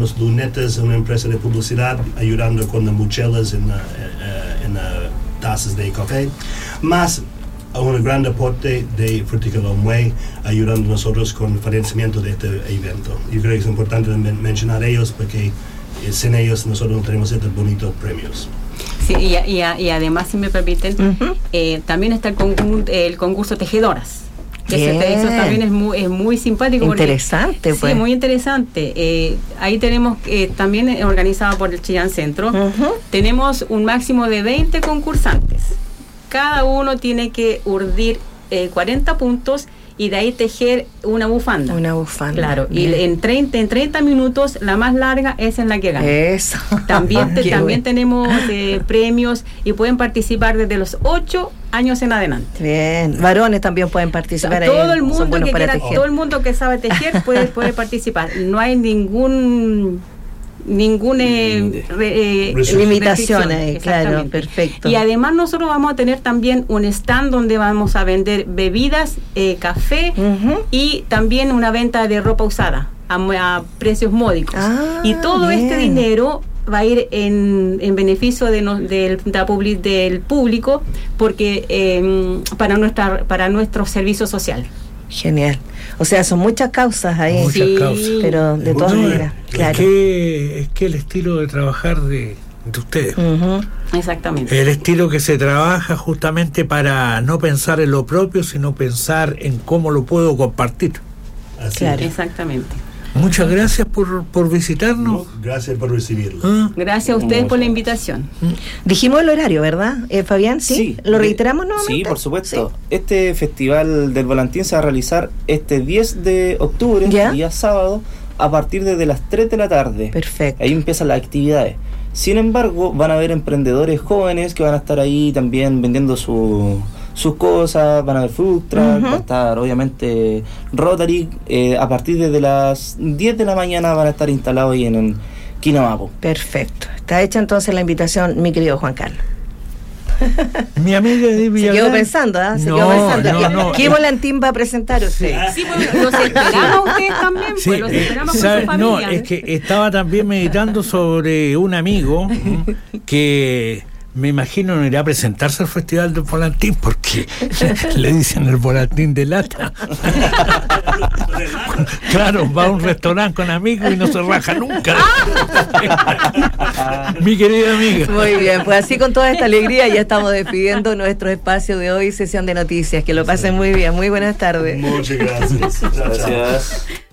tenemos lunetas, una empresa de publicidad ayudando con las mochilas en tazas de café, más a un gran aporte de Fruticolor Mue ayudando a nosotros con el financiamiento de este evento. Yo creo que es importante mencionar ellos porque sin ellos nosotros no tenemos estos bonitos premios. Sí, y además, si me permiten, también está el concurso Tejedoras. Que eso también es muy simpático. Interesante, porque, pues. Sí, muy interesante. Ahí tenemos, también organizado por el Chillán Centro, tenemos un máximo de 20 concursantes. Cada uno tiene que urdir 40 puntos y de ahí tejer una bufanda. Una bufanda. Claro, bien. Y en 30 minutos, la más larga es en la que gana. Eso. También tenemos premios y pueden participar desde los 8 años en adelante. Bien, varones también pueden participar. Todo el mundo que quiera, todo el mundo que sabe tejer puede participar. No hay ninguna limitación ahí, claro, perfecto. Y además nosotros vamos a tener también un stand donde vamos a vender bebidas, café y también una venta de ropa usada a precios módicos. Y todo este dinero va a ir en beneficio del público porque para nuestro servicio social. Genial. O sea, son muchas causas ahí. Muchas causas. Pero de todas maneras, claro. Es que el estilo de trabajar de ustedes. Exactamente. El estilo que se trabaja justamente para no pensar en lo propio, sino pensar en cómo lo puedo compartir. Así claro. es. Exactamente. Muchas gracias por visitarnos. Gracias por recibirlo. Gracias a ustedes por la invitación. Dijimos el horario, ¿verdad, Fabián? ¿Sí? ¿Lo reiteramos nuevamente? Sí, por supuesto. Sí. Este Festival del Volantín se va a realizar este 10 de octubre, día sábado, a partir de las 3 de la tarde. Perfecto. Ahí empiezan las actividades. Sin embargo, van a haber emprendedores jóvenes que van a estar ahí también vendiendo sus cosas, van a haber food truck, va a estar obviamente Rotary, a partir de las 10 de la mañana van a estar instalados ahí en Quinamapo. Perfecto, está hecha entonces la invitación, mi querido Juan Carlos. Mi amiga de Villagrán. Se quedó pensando, ¿eh? No. ¿Qué volantín va a presentar usted? Sí, pues los esperamos ustedes también, pues los esperamos con su familia. No, es que estaba también meditando sobre un amigo que me imagino no irá a presentarse al Festival del Volantín porque le dicen el volantín de lata. Claro, va a un restaurante con amigos y no se raja nunca. Mi querida amiga. Muy bien, pues así con toda esta alegría ya estamos despidiendo nuestro espacio de hoy, sesión de noticias. Que lo pasen muy bien, muy buenas tardes. Muchas gracias. Gracias.